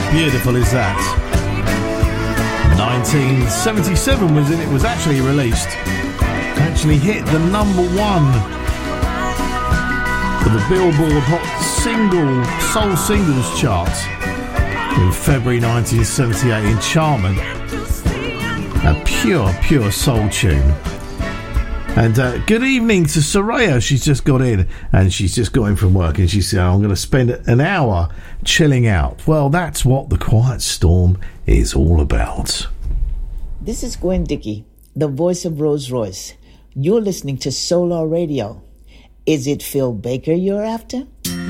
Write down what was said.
beautiful is that? 1977 was it was actually released. Actually hit the number one for the Billboard Hot Soul Singles chart in February 1978 in Charman. A pure soul tune. And good evening to Soraya. She's just got in from work, and she said, I'm going to spend an hour chilling out. Well, that's what the Quiet Storm is all about. This is Gwen Dickey, the voice of Rolls Royce. You're listening to Solar Radio. Is it Phil Baker you're after?